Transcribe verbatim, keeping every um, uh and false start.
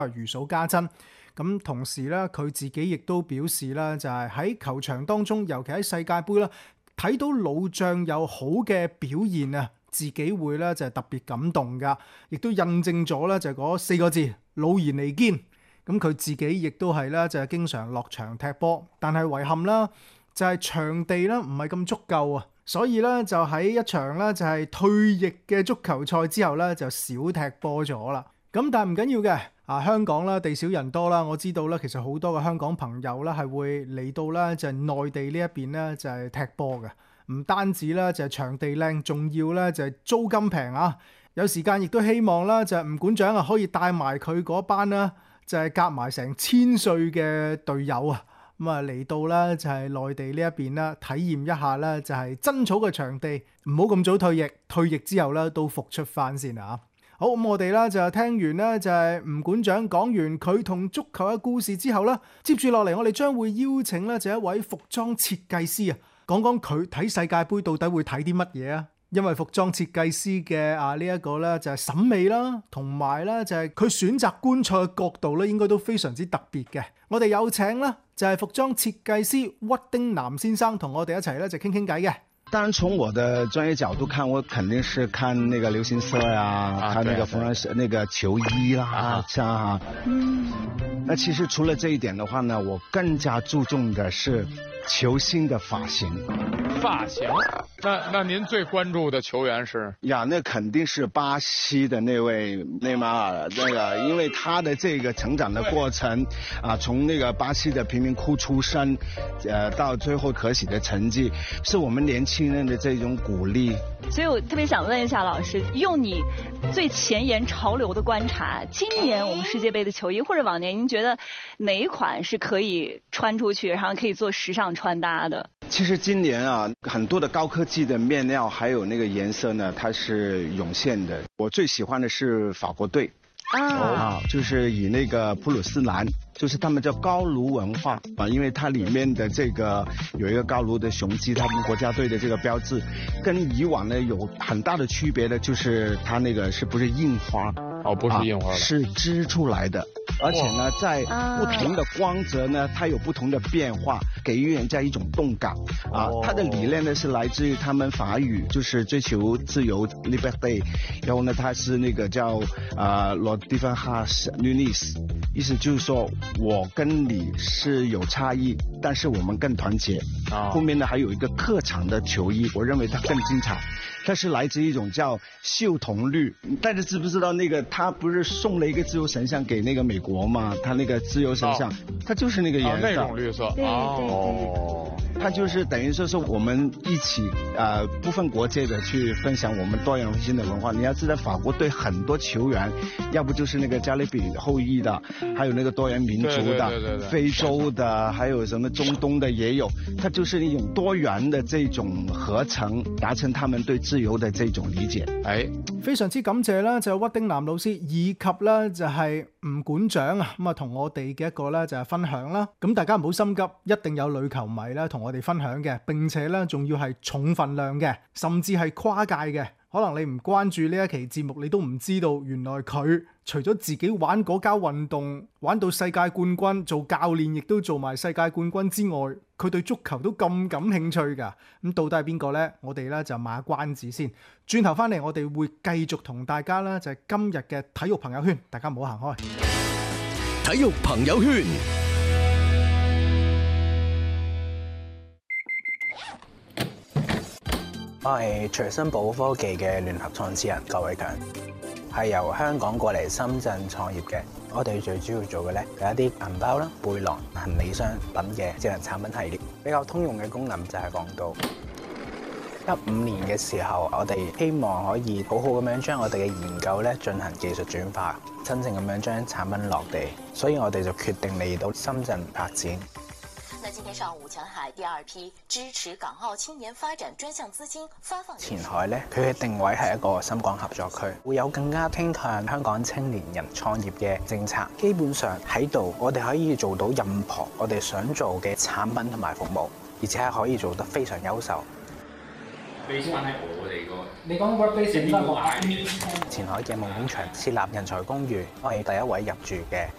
如數家珍。咁同時咧，佢自己亦都表示啦，就係喺球場當中，尤其喺世界盃啦，睇到老將有好嘅表現啊，自己會咧就係特別感動噶，亦都印證咗咧就係嗰四個字老而彌堅。咁佢自己亦都係咧就係經常落場踢波，但係遺憾啦，就係場地咧唔係咁足夠啊，所以咧就喺一場咧就係退役嘅足球賽之後咧就少踢波咗啦。咁但係唔緊要嘅，啊香港啦地少人多啦，我知道咧其實好多嘅香港朋友咧係會嚟到咧就係內地呢一邊咧就係踢波嘅，唔單止咧就係場地靚，仲要咧就係租金平啊！有時間亦都希望啦就係吳館長啊可以帶埋佢嗰班啦，就係夾埋成千歲嘅隊友啊，咁啊嚟到咧就係內地呢一邊啦，體驗一下咧就係真草嘅場地，唔好咁早退役，退役之後咧都復出翻先啊！好，咁我哋咧就聽完咧就係吳館長講完佢同足球嘅故事之後啦，接住落嚟我哋將會邀請咧就一位服裝設計師啊，講講佢睇世界盃到底會睇啲乜嘢啊？因為服裝設計師嘅啊呢一個咧就係審美啦，同埋咧就係佢選擇觀賽嘅角度咧，應該都非常之特別嘅。我哋有請啦，就係服裝設計師屈丁南先生同我哋一齊咧就傾傾偈嘅。 當然，從我的專業角度看，我肯定是看那個流行色呀、啊，啊、看那個服裝是那個球衣啦，啊，像啊，嗯，那其實除了這一點的話呢，我更加注重的是球星的髮型。 髮型？那那您最關注的球員是？ 呀，那肯定是巴西的那位內馬爾，那個因為他的這個成長的過程，啊，從那個巴西的貧民窟出身，呃，到最後可喜的成績，是我們年輕人的這種鼓勵。 所以我特別想問一下老師，用你最前沿潮流的觀察，今年我們世界盃的球衣或者往年，您覺得哪一款是可以穿出去，然後可以做時尚穿搭的？ 其實今年啊，很多的高科技的面料還有那個顏色呢，它是湧現的。我最喜歡的是法國隊啊，啊，就是以那個普魯斯藍，就是他們叫高盧文化啊，因為它裏面的這個有一個高盧的雄雞，他們國家隊的這個標誌，跟以往呢有很大的區別的，就是它那個是不是印花？ 哦，不是印花的， 啊，是織出來的。而且呢，在不同的光澤呢，它有不同的變化，給予人家一種動感啊。它的理念呢是來自於他們法語，就是追求自由 liberté。然後呢，它是那個叫啊 la différence l'unisse，意思就是說我跟你是有差異，但是我們更團結。啊，後面呢還有一個客場的球衣，我認為它更精彩。它是來自一種叫秀銅綠，大家知不知道那個他不是送了一個自由神像給那個美國嗎？他那個自由神像，它就是那個顏色， 啊，那種綠色。哦， 它就是等於說是我們一起呃不分國界的去分享我們多樣性的文化。你要知道法國隊很多球員，要不就是那個加勒比後裔的，還有那個多元民族的， 對對對對對， 非洲的，還有什麼中東的也有。它就是一種多元的這種合成，達成他們對自由的這種理解。 哎， 非常之感謝啦，就係屈丁南老師以及咧就係吳館長啊，咁啊同我哋嘅一個咧就係分享啦。咁大家唔好心急，一定有女球迷咧同我哋分享嘅，並且咧仲要係重分量嘅，甚至係跨界嘅。可能你唔關注呢一期節目，你都唔知道原來佢除咗自己玩嗰家運動，玩到世界冠軍，做教練亦都做埋世界冠軍之外，佢對足球都咁感興趣噶。咁到底係邊個呢？我哋咧就賣下關子先。轉頭翻嚟，我哋會繼續同大家咧就係今日嘅體育朋友圈，大家唔好行開。 體育朋友圈。 我係隨身寶科技嘅聯合創始人郭偉強，係由香港過嚟深圳創業嘅。我哋最主要做嘅咧係一啲銀包啦、背囊、行李箱等嘅智能產品系列。比較通用嘅功能就係防盜。一五年嘅時候，我哋希望可以好好咁樣將我哋嘅研究咧進行技術轉化，真正咁樣將產品落地。所以我哋就決定嚟到深圳發展。 那今天上午，前海第二批支持港澳青年發展專項資金發放。 前海咧，佢嘅定位係一個深港合作區，會有更加傾向香港青年人創業嘅政策。基本上喺度，我哋可以做到任何我哋想做嘅產品同埋服務，而且係可以做得非常優秀。 你先喺我哋個， 你講 workplace 點解我前海嘅夢工場設立人才公寓，我係第一位入住嘅